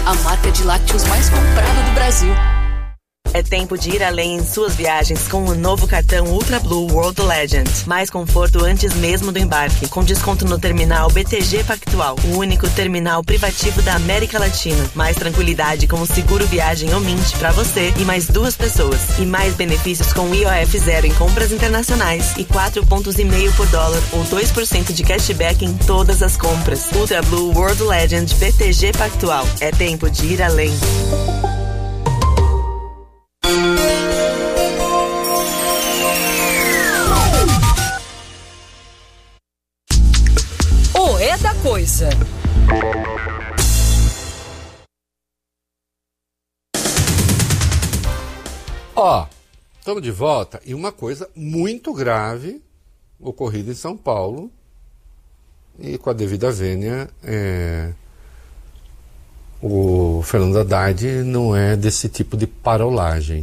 a marca de lácteos mais comprada do Brasil. É tempo de ir além em suas viagens com o novo cartão Ultra Blue World Legend. Mais conforto antes mesmo do embarque, com desconto no terminal BTG Pactual, o único terminal privativo da América Latina. Mais tranquilidade com o seguro viagem Omint para você e mais 2 pessoas. E mais benefícios com IOF zero em compras internacionais e 4,5 pontos por dólar ou 2% de cashback em todas as compras. Ultra Blue World Legend BTG Pactual. É tempo de ir além. É da coisa. Estamos de volta e uma coisa muito grave ocorrida em São Paulo e com a devida vênia, o Fernando Haddad não é desse tipo de parolagem.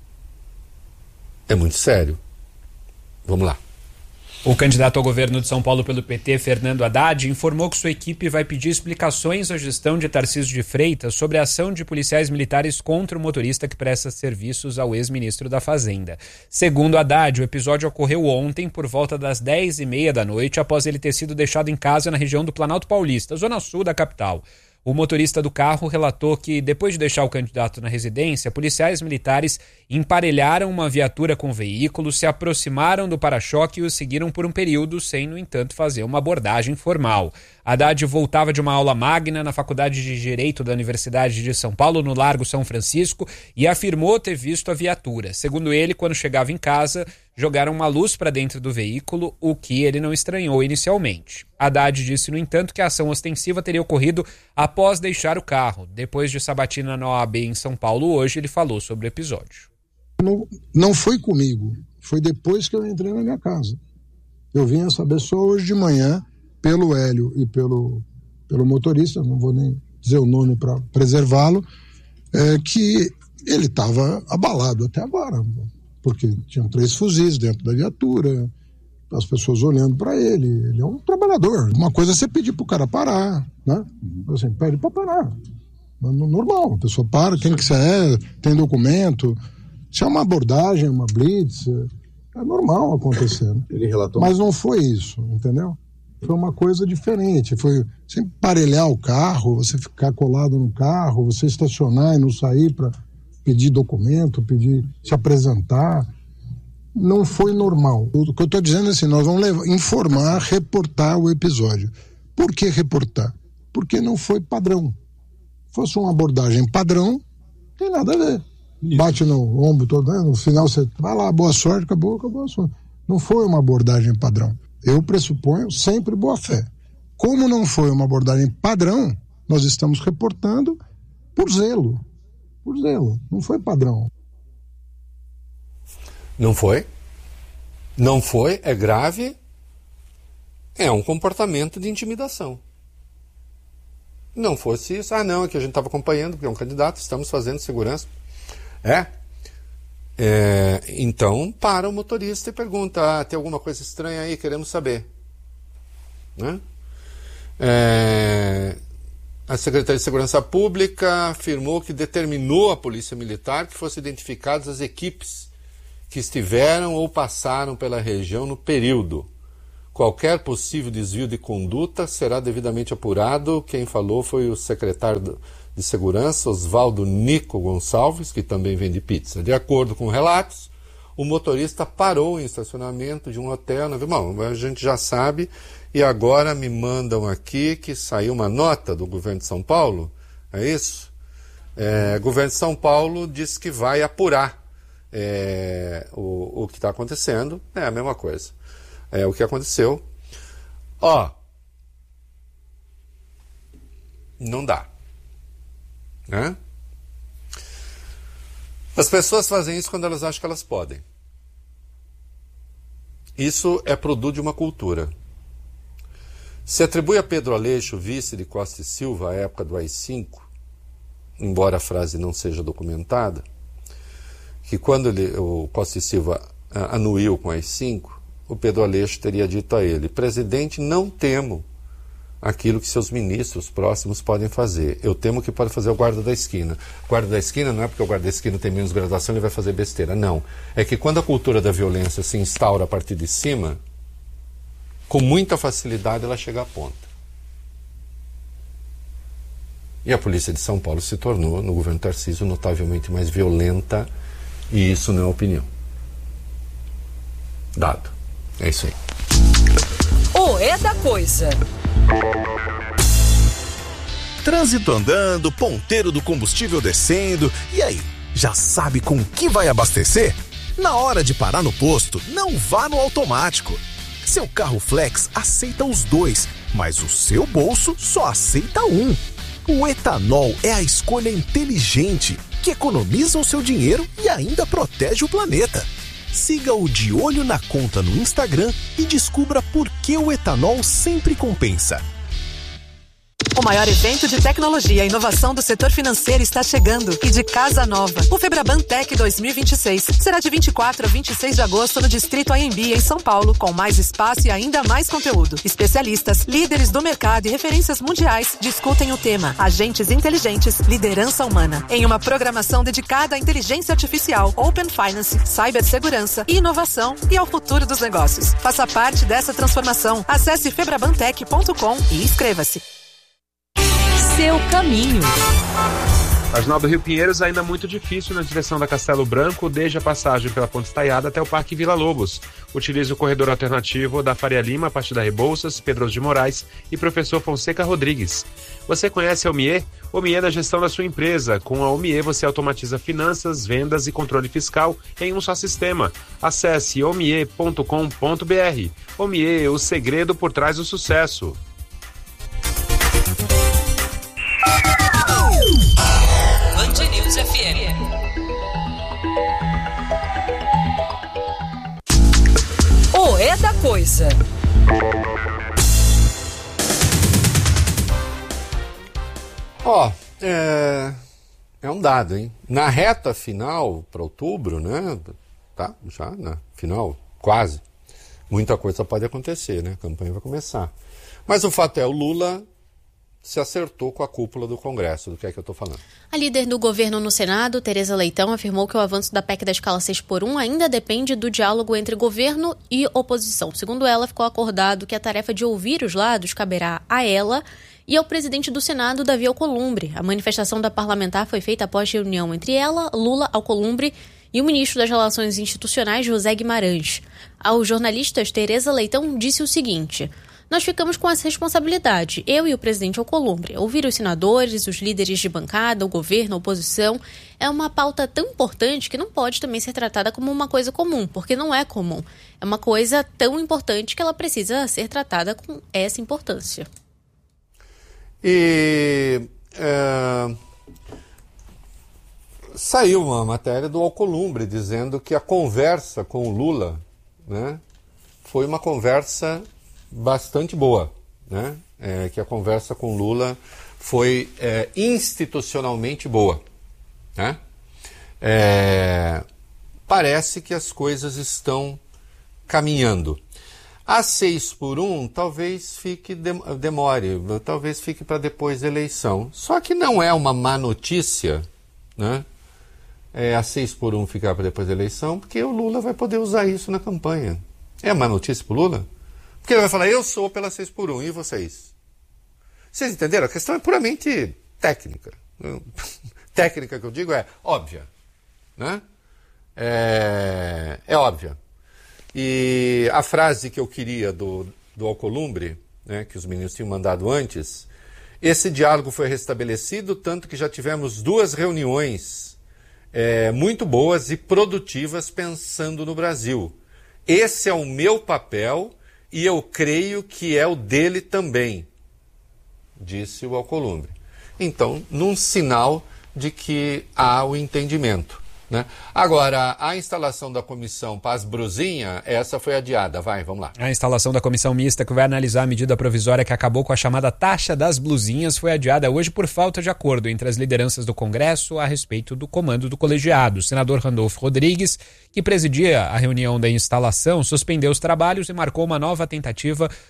É muito sério. Vamos lá. O candidato ao governo de São Paulo pelo PT, Fernando Haddad, informou que sua equipe vai pedir explicações à gestão de Tarcísio de Freitas sobre a ação de policiais militares contra o motorista que presta serviços ao ex-ministro da Fazenda. Segundo Haddad, o episódio ocorreu ontem por volta das 10h30 da noite, após ele ter sido deixado em casa na região do Planalto Paulista, zona sul da capital. O motorista do carro relatou que, depois de deixar o candidato na residência, policiais militares emparelharam uma viatura com o veículo, se aproximaram do para-choque e o seguiram por um período, sem, no entanto, fazer uma abordagem formal. Haddad voltava de uma aula magna na Faculdade de Direito da Universidade de São Paulo, no Largo São Francisco, e afirmou ter visto a viatura. Segundo ele, quando chegava em casa, jogaram uma luz para dentro do veículo, o que ele não estranhou inicialmente. Haddad disse, no entanto, que a ação ostensiva teria ocorrido após deixar o carro. Depois de sabatina na OAB em São Paulo hoje, ele falou sobre o episódio. Não foi comigo, foi depois que eu entrei na minha casa. Eu vim saber só hoje de manhã, pelo Hélio e pelo motorista, não vou nem dizer o nome para preservá-lo, que ele estava abalado até agora, porque tinham 3 fuzis dentro da viatura, as pessoas olhando para ele. Ele é um trabalhador. Uma coisa é você pedir pro cara parar, né? Assim, pede para parar. Normal, a pessoa para, quem que você é, tem documento. Se é uma abordagem, uma blitz, é normal acontecer. Ele relatou. Mas não foi isso, entendeu? Foi uma coisa diferente. Foi você emparelhar o carro, você ficar colado no carro, você estacionar e não sair para pedir documento, pedir se apresentar. Não foi normal. O que eu estou dizendo é assim, nós vamos informar, reportar o episódio. Por que reportar? Porque não foi padrão. Se fosse uma abordagem padrão, não tem nada a ver. Bate no ombro todo, né? No final você vai lá, boa sorte, acabou a sorte. Não foi uma abordagem padrão. Eu pressuponho sempre boa fé. Como não foi uma abordagem padrão, nós estamos reportando por zelo. Por zelo. Não foi padrão. Não foi? Não foi? É grave? É um comportamento de intimidação. Não fosse isso, não, é que a gente estava acompanhando, porque é um candidato, estamos fazendo segurança. Então, para o motorista e pergunta, tem alguma coisa estranha aí, queremos saber. Né? A Secretaria de Segurança Pública afirmou que determinou à Polícia Militar que fossem identificadas as equipes que estiveram ou passaram pela região no período. Qualquer possível desvio de conduta será devidamente apurado. Quem falou foi o secretário de Segurança, Oswaldo Nico Gonçalves, que também vende pizza. De acordo com relatos, o motorista parou em estacionamento de um hotel. Bom, a gente já sabe, e agora me mandam aqui que saiu uma nota do governo de São Paulo, é isso? O governo de São Paulo diz que vai apurar o que está acontecendo. É a mesma coisa. É o que aconteceu. Não dá. Né? As pessoas fazem isso quando elas acham que elas podem. Isso é produto de uma cultura. Se atribui a Pedro Aleixo, vice de Costa e Silva, à época do AI-5, embora a frase não seja documentada, que quando o Costa e Silva anuiu com o AI-5, o Pedro Aleixo teria dito a ele: presidente, não temo aquilo que seus ministros próximos podem fazer. Eu temo que pode fazer o guarda da esquina. O guarda da esquina não é porque o guarda da esquina tem menos graduação e ele vai fazer besteira. Não. É que quando a cultura da violência se instaura a partir de cima, com muita facilidade ela chega à ponta. E a polícia de São Paulo se tornou, no governo Tarcísio, notavelmente mais violenta, e isso não é opinião. Dado. É isso aí. O É da Coisa. Trânsito andando, ponteiro do combustível descendo. E aí, já sabe com que vai abastecer? Na hora de parar no posto, não vá no automático. Seu carro flex aceita os dois, mas o seu bolso só aceita um. O etanol é a escolha inteligente, que economiza o seu dinheiro e ainda protege o planeta. Siga o De Olho na Conta no Instagram e descubra por que o etanol sempre compensa. O maior evento de tecnologia e inovação do setor financeiro está chegando e de casa nova. O Febraban Tech 2026 será de 24 a 26 de agosto no Distrito AMB, em São Paulo, com mais espaço e ainda mais conteúdo. Especialistas, líderes do mercado e referências mundiais discutem o tema Agentes Inteligentes, Liderança Humana, em uma programação dedicada à inteligência artificial, Open Finance, cibersegurança e inovação e ao futuro dos negócios. Faça parte dessa transformação. Acesse febrabantech.com e inscreva-se. Seu caminho. Marginal do Rio Pinheiros ainda muito difícil na direção da Castelo Branco, desde a passagem pela Ponte Estaiada até o Parque Vila Lobos. Utilize o corredor alternativo da Faria Lima, a partir da Rebouças, Pedro de Moraes e Professor Fonseca Rodrigues. Você conhece a Omie? Omie é da gestão da sua empresa. Com a Omie você automatiza finanças, vendas e controle fiscal em um só sistema. Acesse omie.com.br. Omie, o segredo por trás do sucesso. Band News FM. O É da Coisa. É um dado, hein? Na reta final, para outubro, né? Tá, já na final, quase. Muita coisa pode acontecer, né? A campanha vai começar. Mas o fato é, o Lula se acertou com a cúpula do Congresso. Do que é que eu estou falando? A líder do governo no Senado, Tereza Leitão, afirmou que o avanço da PEC da escala 6x1 ainda depende do diálogo entre governo e oposição. Segundo ela, ficou acordado que a tarefa de ouvir os lados caberá a ela e ao presidente do Senado, Davi Alcolumbre. A manifestação da parlamentar foi feita após reunião entre ela, Lula, Alcolumbre e o ministro das Relações Institucionais, José Guimarães. Aos jornalistas, Tereza Leitão disse o seguinte: nós ficamos com essa responsabilidade, eu e o presidente Alcolumbre. Ouvir os senadores, os líderes de bancada, o governo, a oposição, é uma pauta tão importante que não pode também ser tratada como uma coisa comum, porque não é comum. É uma coisa tão importante que ela precisa ser tratada com essa importância. E saiu uma matéria do Alcolumbre dizendo que a conversa com o Lula, né, foi uma conversa bastante boa, né? Que a conversa com Lula foi institucionalmente boa, né? Parece que as coisas estão caminhando. A 6x1 talvez demore, talvez fique para depois da eleição. Só que não é uma má notícia, né? A 6x1 ficar para depois da eleição, porque o Lula vai poder usar isso na campanha. É má notícia para o Lula? Porque ele vai falar, eu sou pela 6x1, e vocês? Vocês entenderam? A questão é puramente técnica. Técnica que eu digo é óbvia, né? É óbvia. E a frase que eu queria do Alcolumbre, né, que os meninos tinham mandado antes, esse diálogo foi restabelecido, tanto que já tivemos 2 reuniões muito boas e produtivas pensando no Brasil. Esse é o meu papel e eu creio que é o dele também, disse o Alcolumbre. Então, num sinal de que há o entendimento, né? Agora, a instalação da comissão Paz Brusinha, essa foi adiada. Vamos lá. A instalação da comissão mista que vai analisar a medida provisória que acabou com a chamada taxa das blusinhas foi adiada hoje por falta de acordo entre as lideranças do Congresso a respeito do comando do colegiado. O senador Randolfo Rodrigues, que presidia a reunião da instalação, suspendeu os trabalhos e marcou uma nova tentativa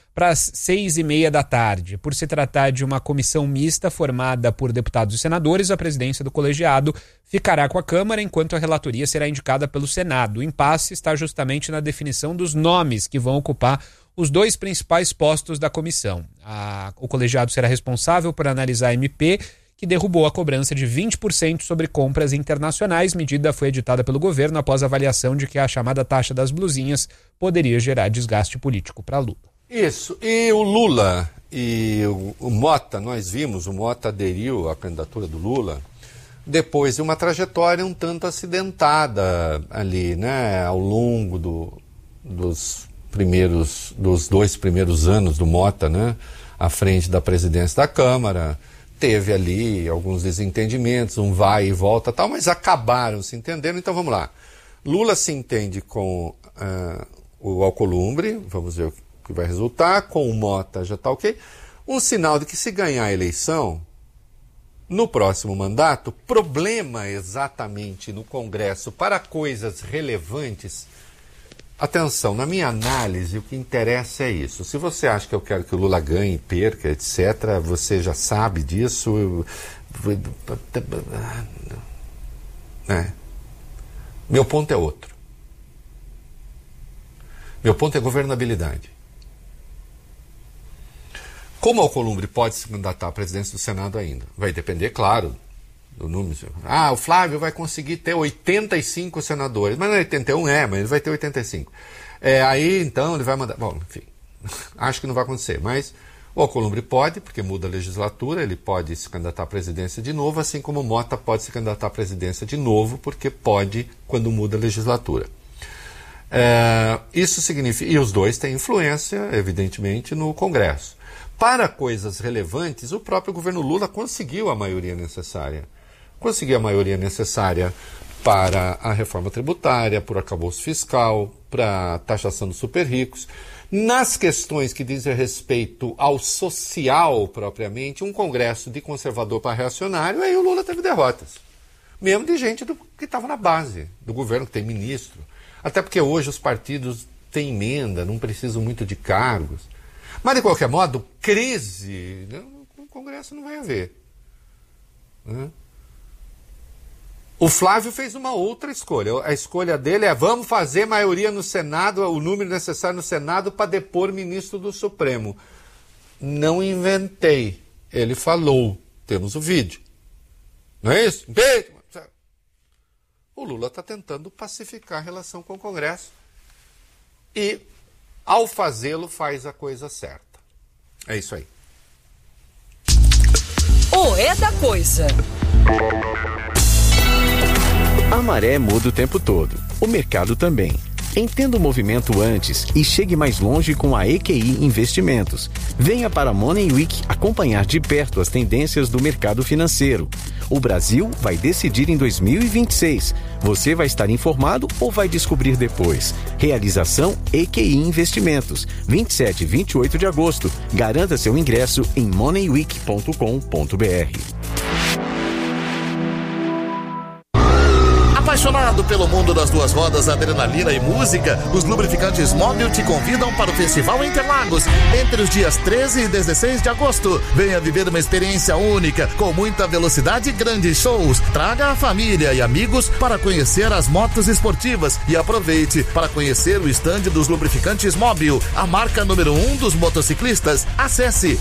para as 6h30 da tarde. Por se tratar de uma comissão mista formada por deputados e senadores, a presidência do colegiado ficará com a Câmara, enquanto a relatoria será indicada pelo Senado. O impasse está justamente na definição dos nomes que vão ocupar os 2 principais postos da comissão. O colegiado será responsável por analisar a MP, que derrubou a cobrança de 20% sobre compras internacionais. Medida foi editada pelo governo após a avaliação de que a chamada taxa das blusinhas poderia gerar desgaste político para Lula. Isso. E o Lula e o Mota, nós vimos, o Mota aderiu à candidatura do Lula depois de uma trajetória um tanto acidentada ali, né, ao longo dos 2 primeiros anos do Mota, né, à frente da presidência da Câmara. Teve ali alguns desentendimentos, um vai e volta tal, mas acabaram se entendendo. Então vamos lá. Lula se entende com o Alcolumbre, vamos ver o que vai resultar, com o Mota já está ok. Um sinal de que se ganhar a eleição, no próximo mandato, problema exatamente no Congresso para coisas relevantes. Atenção, na minha análise, o que interessa é isso. Se você acha que eu quero que o Lula ganhe, perca, etc., você já sabe disso. Meu ponto é outro. Meu ponto é governabilidade. Como Alcolumbre pode se candidatar à presidência do Senado ainda? Vai depender, claro, do número. O Flávio vai conseguir ter 85 senadores. Mas não é 81, mas ele vai ter 85. Aí, então, ele vai mandar... Bom, enfim, acho que não vai acontecer. Mas o Alcolumbre pode, porque muda a legislatura, ele pode se candidatar à presidência de novo, assim como o Mota pode se candidatar à presidência de novo, porque pode quando muda a legislatura. Isso significa... E os dois têm influência, evidentemente, no Congresso. Para coisas relevantes, o próprio governo Lula conseguiu a maioria necessária. Conseguiu a maioria necessária para a reforma tributária, por arcabouço fiscal, para a taxação dos super ricos. Nas questões que dizem respeito ao social propriamente, um congresso de conservador para reacionário, aí o Lula teve derrotas. Mesmo de gente que estava na base do governo, que tem ministro. Até porque hoje os partidos têm emenda, não precisam muito de cargos. Mas, de qualquer modo, crise, o Congresso não vai haver. O Flávio fez uma outra escolha. A escolha dele é: vamos fazer maioria no Senado, o número necessário no Senado para depor ministro do Supremo. Não inventei. Ele falou. Temos o vídeo. Não é isso? O Lula está tentando pacificar a relação com o Congresso. E, ao fazê-lo, faz a coisa certa. É isso aí. O É da Coisa. A maré muda o tempo todo. O mercado também. Entenda o movimento antes e chegue mais longe com a EQI Investimentos. Venha para a Money Week acompanhar de perto as tendências do mercado financeiro. O Brasil vai decidir em 2026. Você vai estar informado ou vai descobrir depois? Realização EQI Investimentos. 27 e 28 de agosto. Garanta seu ingresso em moneyweek.com.br. Apaixonado pelo mundo das duas rodas, adrenalina e música, os lubrificantes Mobil te convidam para o Festival Interlagos entre os dias 13 e 16 de agosto. Venha viver uma experiência única, com muita velocidade e grandes shows. Traga a família e amigos para conhecer as motos esportivas e aproveite para conhecer o estande dos lubrificantes Mobil, a marca número 1 dos motociclistas. Acesse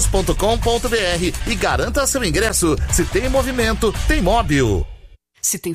festivalinterlagos.com.br e garanta seu ingresso. Se tem movimento, tem Mobil. Se tem